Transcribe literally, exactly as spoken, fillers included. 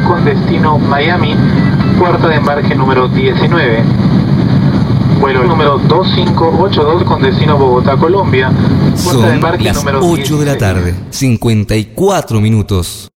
con destino Miami, puerta de embarque número diecinueve. Vuelo número dos cinco ocho dos con destino Bogotá, Colombia. Puerta de Son embarque las número ocho de la dieciséis. tarde, cincuenta y cuatro minutos.